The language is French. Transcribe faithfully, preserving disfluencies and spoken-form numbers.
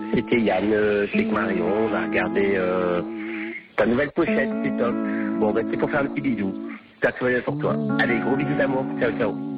c'était Yann, euh, c'est avec Marion, on a regardé euh, ta nouvelle pochette, c'est top. Bon, ben c'est pour faire un petit bisou. T'as tout pour toi. Allez, gros bisous d'amour. Ciao, ciao.